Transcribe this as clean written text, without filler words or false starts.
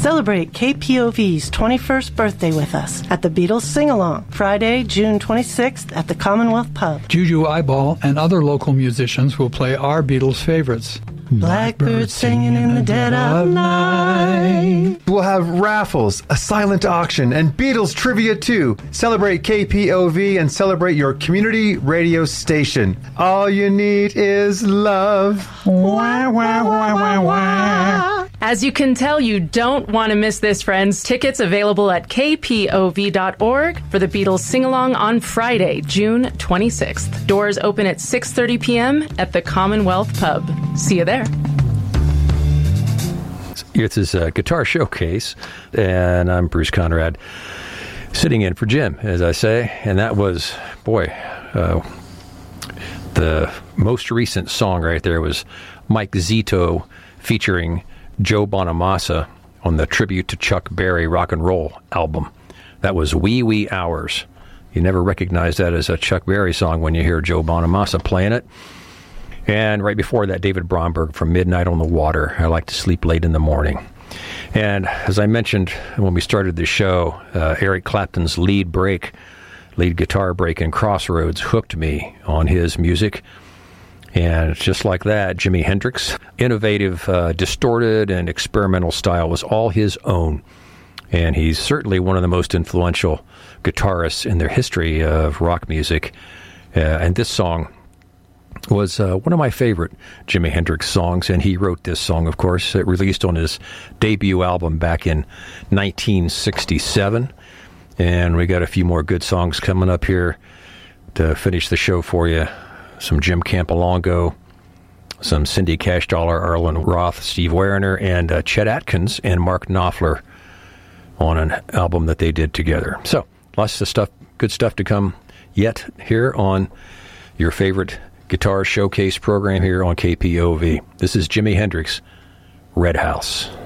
Celebrate KPOV's 21st birthday with us at the Beatles Sing-Along, Friday, June 26th at the Commonwealth Pub. Juju Eyeball and other local musicians will play our Beatles favorites. Blackbird singing in the dead of night. We'll have raffles, a silent auction, and Beatles trivia too. Celebrate KPOV and celebrate your community radio station. All you need is love. Wah, wah, wah, wah, wah. As you can tell, you don't want to miss this, friends. Tickets available at kpov.org for the Beatles Sing-Along on Friday, June 26th. Doors open at 6:30 p.m. at the Commonwealth Pub. See you there. It's his guitar showcase, and I'm Bruce Conrad, sitting in for Jim, as I say. And that was, the most recent song right there was Mike Zito featuring Joe Bonamassa on the Tribute to Chuck Berry rock and roll album. That was Wee Wee Hours. You never recognize that as a Chuck Berry song when you hear Joe Bonamassa playing it. And right before that, David Bromberg from Midnight on the Water, I Like to Sleep Late in the Morning. And as I mentioned when we started the show, Eric Clapton's lead guitar break in Crossroads hooked me on his music. And just like that, Jimi Hendrix' innovative, distorted, and experimental style was all his own. And he's certainly one of the most influential guitarists in the history of rock music. And this song was one of my favorite Jimi Hendrix songs, and he wrote this song, of course. It released on his debut album back in 1967. And we got a few more good songs coming up here to finish the show for you. Some Jim Campolongo, some Cindy Cash Dollar, Arlen Roth, Steve Werner, and Chet Atkins and Mark Knopfler on an album that they did together. So, lots of stuff, good stuff to come yet here on your favorite guitar showcase program here on KPOV. This is Jimi Hendrix, Red House.